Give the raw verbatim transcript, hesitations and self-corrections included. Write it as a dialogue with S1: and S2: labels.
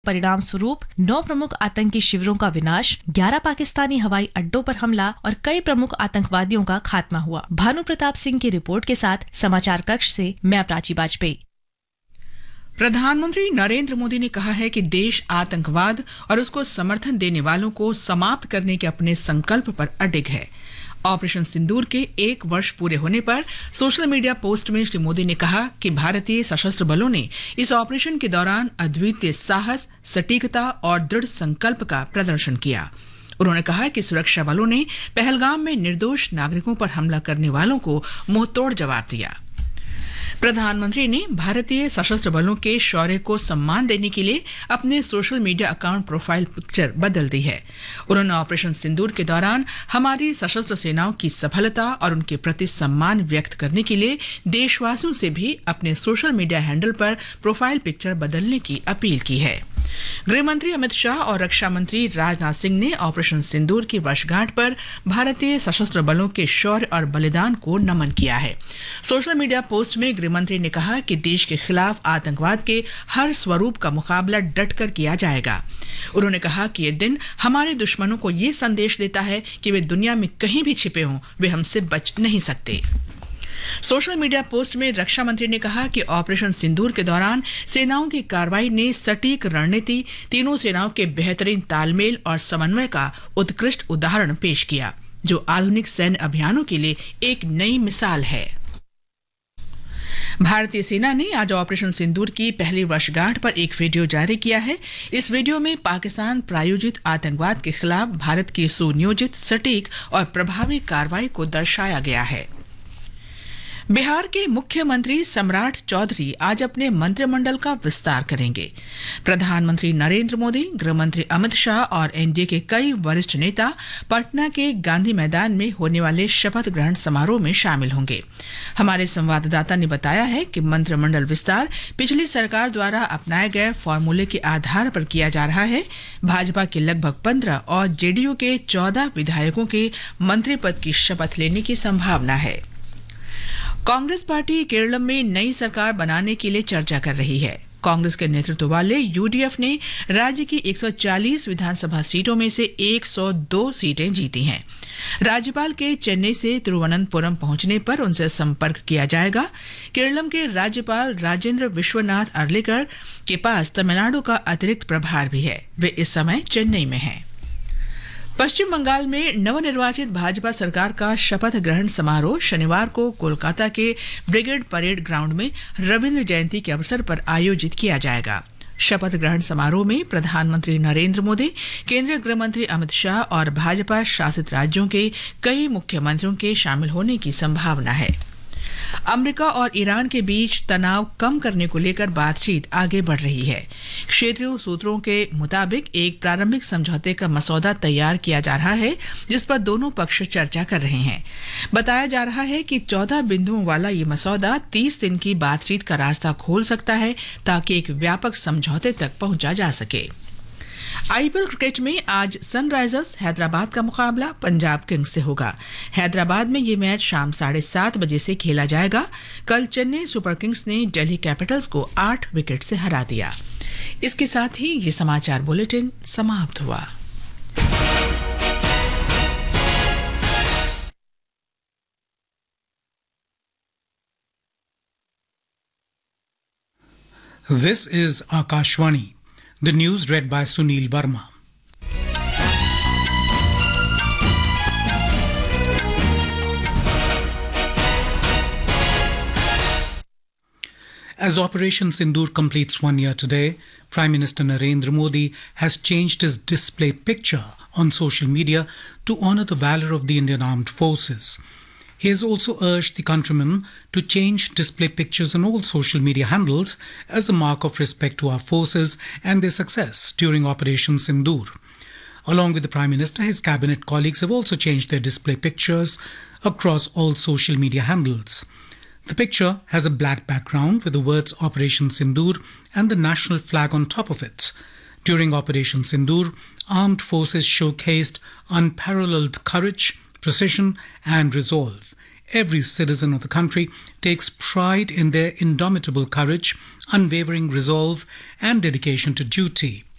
S1: परिणाम स्वरूप नौ प्रमुख आतंकी शिविरों का विनाश, ग्यारह पाकिस्तानी हवाई अड्डों पर हमला और कई प्रमुख आतंकवादियों का खात्मा हुआ। भानु प्रताप सिंह की रिपोर्ट के साथ समाचार कक्ष से मैं प्राची वाजपेयी।
S2: प्रधानमंत्री नरेंद्र मोदी ने कहा है कि देश आतंकवाद और उसको समर्थन देने वालों को समाप्त करने के अपने संकल्प पर अडिग है। ऑपरेशन सिंदूर के एक वर्ष पूरे होने पर सोशल मीडिया पोस्ट में श्री मोदी ने कहा कि भारतीय सशस्त्र बलों ने इस ऑपरेशन के दौरान अद्वितीय साहस, सटीकता और दृढ़ संकल्प का प्रदर्शन किया। उन्होंने कहा कि सुरक्षा बलों ने पहलगाम में निर्दोष नागरिकों पर हमला करने वालों को मुंहतोड़ जवाब दिया। प्रधानमंत्री ने भारतीय सशस्त्र बलों के शौर्य को सम्मान देने के लिए अपने social media account profile picture बदल दी है। उन्होंने ऑपरेशन सिंदूर के दौरान हमारी सशस्त्र सेनाओं की सफलता और उनके प्रति सम्मान व्यक्त करने के लिए देशवासियों से भी अपने सोशल मीडिया हैंडल पर प्रोफाइल पिक्चर बदलने की अपील की है। गृह मंत्री अमित शाह और रक्षा मंत्री राजनाथ सिंह ने ऑपरेशन सिंदूर की वर्षगांठ पर भारतीय सशस्त्र बलों के शौर्य और बलिदान को नमन किया है। सोशल मीडिया पोस्ट में गृह मंत्री ने कहा कि देश के खिलाफ आतंकवाद के हर स्वरूप का मुकाबला डटकर किया जाएगा। उन्होंने कहा कि यह दिन हमारे दुश्मनों को ये संदेश देता है कि वे दुनिया में कहीं भी छिपे हों, वे हमसे बच नहीं सकते। सोशल मीडिया पोस्ट में रक्षा मंत्री ने कहा कि ऑपरेशन सिंदूर के दौरान सेनाओं की कार्रवाई ने सटीक रणनीति, तीनों सेनाओं के बेहतरीन तालमेल और समन्वय का उत्कृष्ट उदाहरण पेश किया, जो आधुनिक सैन्य अभियानों के लिए एक नई मिसाल है। भारतीय सेना ने आज ऑपरेशन सिंदूर की पहली वर्षगांठ पर एक वीडियो जारी किया है। इस वीडियो में पाकिस्तान प्रायोजित आतंकवाद के खिलाफ भारत की सुनियोजित, सटीक और प्रभावी कार्रवाई को दर्शाया गया है। बिहार के मुख्यमंत्री सम्राट चौधरी आज अपने मंत्रिमंडल का विस्तार करेंगे। प्रधानमंत्री नरेंद्र मोदी, गृह मंत्री अमित शाह और एनडीए के कई वरिष्ठ नेता पटना के गांधी मैदान में होने वाले शपथ ग्रहण समारोह में शामिल होंगे। हमारे संवाददाता ने बताया है कि मंत्रिमंडल विस्तार पिछली सरकार द्वारा अपनाए गए फॉर्मूले के आधार पर किया जा रहा है। भाजपा के लगभग पंद्रह और जेडीयू के चौदह विधायकों के मंत्री पद की शपथ लेने की संभावना है। कांग्रेस पार्टी केरल में नई सरकार बनाने के लिए चर्चा कर रही है। कांग्रेस के नेतृत्व वाले यूडीएफ ने राज्य की एक सौ चालीस विधानसभा सीटों में से एक सौ दो सीटें जीती हैं। राज्यपाल के चेन्नई से तिरुवनंतपुरम पहुंचने पर उनसे संपर्क किया जाएगा। केरल के राज्यपाल राजेंद्र विश्वनाथ अर्लेकर के पास तमिलनाडु का अतिरिक्त प्रभार भी है। वे इस समय चेन्नई में हैं। पश्चिम बंगाल में नवनिर्वाचित भाजपा सरकार का शपथ ग्रहण समारोह शनिवार को कोलकाता के ब्रिगेड परेड ग्राउंड में रविंद्र जयंती के अवसर पर आयोजित किया जाएगा। शपथ ग्रहण समारोह में प्रधानमंत्री नरेंद्र मोदी, केंद्रीय गृह मंत्री अमित शाह और भाजपा शासित राज्यों के कई मुख्यमंत्रियों के शामिल होने की संभावना है। अमेरिका और ईरान के बीच तनाव कम करने को लेकर बातचीत आगे बढ़ रही है। क्षेत्रीय सूत्रों के मुताबिक एक प्रारंभिक समझौते का मसौदा तैयार किया जा रहा है, जिस पर दोनों पक्ष चर्चा कर रहे हैं। बताया जा रहा है कि चौदह बिंदुओं वाला ये मसौदा तीस दिन की बातचीत का रास्ता खोल सकता है, ताकि एक व्यापक समझौते तक पहुंचा जा सके। आईपीएल क्रिकेट में आज सनराइजर्स हैदराबाद का मुकाबला पंजाब किंग्स से होगा। हैदराबाद में ये मैच शाम साढ़े सात बजे से खेला जाएगा। कल चेन्नई सुपर किंग्स ने दिल्ली कैपिटल्स को आठ विकेट से हरा दिया। इसके साथ ही ये समाचार बुलेटिन समाप्त हुआ।
S3: This is Akashvani. The news read by Sunil Verma. As Operation Sindoor completes one year today, Prime Minister Narendra Modi has changed his display picture on social media to honor the valor of the Indian Armed Forces. He has also urged the countrymen to change display pictures on all social media handles as a mark of respect to our forces and their success during Operation Sindoor. Along with the Prime Minister, his cabinet colleagues have also changed their display pictures across all social media handles. The picture has a black background with the words Operation Sindoor and the national flag on top of it. During Operation Sindoor, armed forces showcased unparalleled courage, precision and resolve. Every citizen of the country takes pride in their indomitable courage, unwavering resolve and dedication to duty.